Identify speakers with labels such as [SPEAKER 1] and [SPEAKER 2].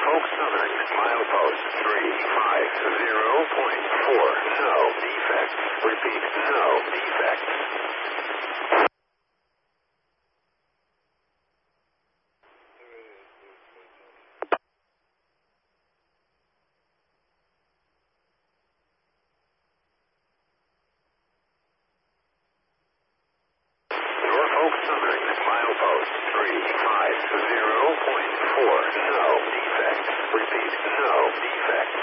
[SPEAKER 1] Norfolk Southern, milepost 350.4. No defects. Repeat, no defects. Norfolk Southern, milepost 350.4. No defects. Repeat, no defects.